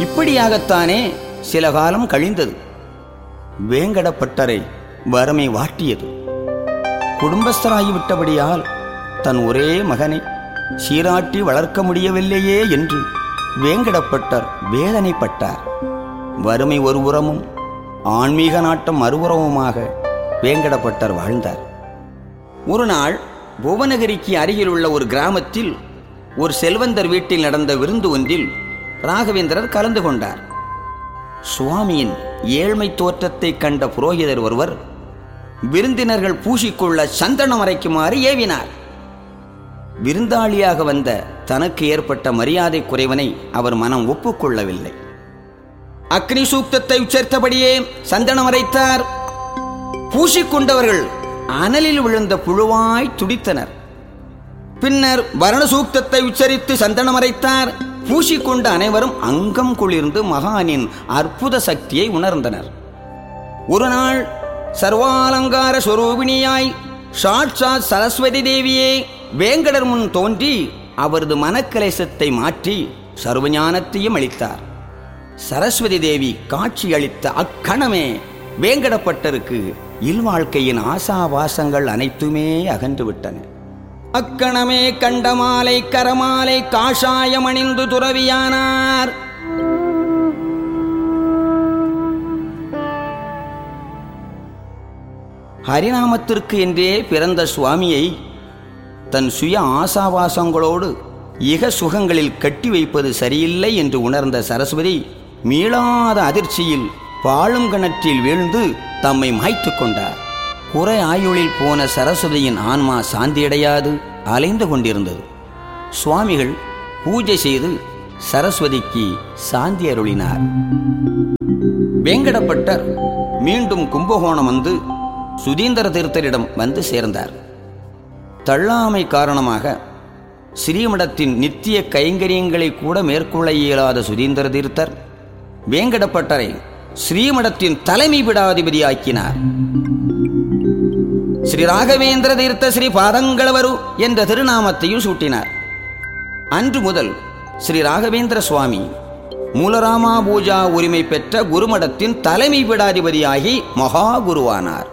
இப்படியாகத்தானே சில காலம் கழிந்தது. வேங்கடப்பட்டரை வறுமை வாட்டியது. குடும்பஸ்தராகிவிட்டபடியால் தன் ஒரே மகனை சீராட்டி வளர்க்க முடியவில்லையே என்று வேங்கடப்பட்டர் வேதனைப்பட்டார். வறுமை ஒருபுறமும் ஆன்மீக நாட்டம் மறுபுறமுமாக வேங்கடப்பட்டர் வாழ்ந்தார். ஒரு நாள் புவனகிரிக்கு அருகில் உள்ள ஒரு கிராமத்தில் ஒரு செல்வந்தர் வீட்டில் நடந்த விருந்து ஒன்றில் ராகவேந்திரர் கலந்து கொண்டார். சுவாமியின் ஏழ்மை தோற்றத்தை கண்ட புரோகிதர் ஒருவர் விருந்தினர்கள் பூசிக்கொள்ள சந்தனம் அரைக்குமாறு ஏவினார். விருந்தாளியாக வந்த தனக்கு ஏற்பட்ட மரியாதை குறைவனை அவர் மனம் ஒப்புக்கொள்ளவில்லை. அக்னி சூக்தத்தை உச்சரித்தபடியே சந்தனம் அரைத்தார். பூசிக்கொண்டவர்கள் அனலில் விழுந்த புழுவாய் துடித்தனர். பின்னர் வரண சூக்தத்தை உச்சரித்து சந்தனம் அரைத்தார். பூசிக்கொண்ட அனைவரும் அங்கம் குளிர்ந்து மகானின் அற்புத சக்தியை உணர்ந்தனர். ஒரு நாள் சர்வாலங்கார ஸ்வரூபிணியாய் சாட்சாத் சரஸ்வதி தேவியே வேங்கடர் முன் தோன்றி அவரது மனக்கலேசத்தை மாற்றி சர்வஞானத்தையும் அளித்தார். சரஸ்வதி தேவி காட்சி அளித்த அக்கணமே வேங்கடப்பட்டருக்கு இல்வாழ்க்கையின் ஆசாபாசங்கள் அனைத்துமே அகன்றுவிட்டன. அக்கணமே கண்டமாலை கரமாலை காஷாயம் அணிந்து துறவியானார். ஹரிநாமத்திற்கு என்றே பிறந்த சுவாமியை தன் சுய ஆசாவாசங்களோடு இக சுகங்களில் கட்டி வைப்பது சரியில்லை என்று உணர்ந்த சரஸ்வதி மீளாத அதிர்ச்சியில் பாழும் கிணற்றில் வீழ்ந்து தம்மை மாய்த்து கொண்டார். குறை ஆயுளில் போன சரஸ்வதியின் ஆன்மா சாந்தியடையாது அலைந்து கொண்டிருந்தது. சுவாமிகள் பூஜை செய்து சரஸ்வதிக்கு சாந்தி அருளினார். வேங்கடப்பட்டர் மீண்டும் கும்பகோணம் வந்து சுதீந்திர தீர்த்தரிடம் வந்து சேர்ந்தார். தள்ளாமை காரணமாக ஸ்ரீமடத்தின் நித்திய கைங்கரியங்களை கூட மேற்கொள்ள இயலாத சுதீந்திர தீர்த்தர் வேங்கடப்பட்டரை ஸ்ரீமடத்தின் தலைமை பீடாதிபதியாக்கினார். ஸ்ரீ ராகவேந்திர தீர்த்த ஸ்ரீ பாதங்களவரு என்ற திருநாமத்தையும் சூட்டினார். அன்று முதல் ஸ்ரீ ராகவேந்திர சுவாமி மூலராமா பூஜா உரிமை பெற்ற குருமடத்தின் தலைமை பீடாதிபதியாகி மகா குருவானார்.